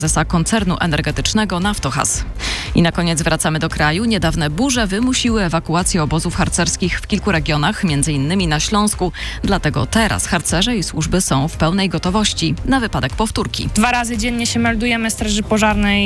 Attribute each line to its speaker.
Speaker 1: prezesa koncernu energetycznego Naftogaz. I na koniec wracamy do kraju. Niedawne burze wymusiły ewakuację obozów harcerskich w kilku regionach, m.in. na Śląsku. Dlatego teraz harcerze i służby są w pełnej gotowości na wypadek powtórki.
Speaker 2: 2 razy dziennie się meldujemy Straży Pożarnej